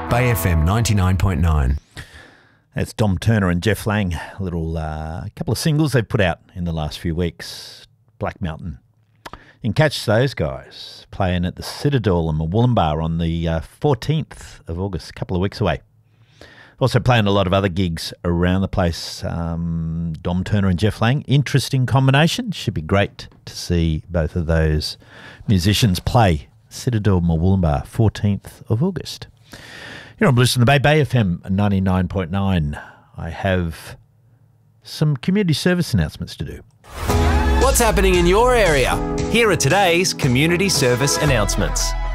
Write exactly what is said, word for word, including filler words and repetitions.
Bay F M ninety-nine point nine. That's Dom Turner and Jeff Lang. A little uh, couple of singles they've put out in the last few weeks. Black Mountain. You can catch those guys playing at the Citadel in Murwillumbah on the uh, fourteenth of August, a couple of weeks away. Also playing a lot of other gigs around the place. Um, Dom Turner and Jeff Lang. Interesting combination. Should be great to see both of those musicians play. Citadel Murwillumbah, fourteenth of August. You're on Listen to Bay, Bay F M ninety-nine point nine. I have some community service announcements to do. What's happening in your area? Here are today's community service announcements.